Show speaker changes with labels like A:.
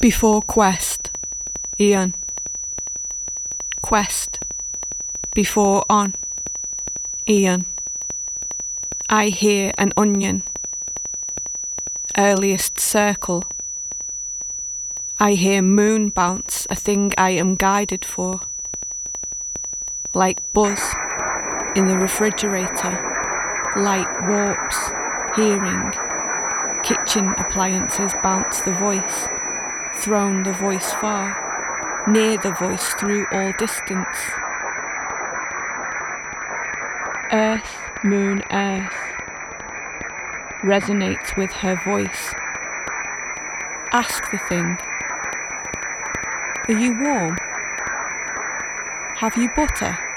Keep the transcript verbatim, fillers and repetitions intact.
A: Before quest, Ian. Quest, before on, Ian. I hear an onion. Earliest circle. I hear moon bounce, a thing I am guided for. Like buzz in the refrigerator, light warps, hearing. Kitchen appliances bounce the voice, thrown the voice far, near the voice through all distance. Earth, moon, earth, resonates with her voice. Ask the thing, are you warm? Have you butter?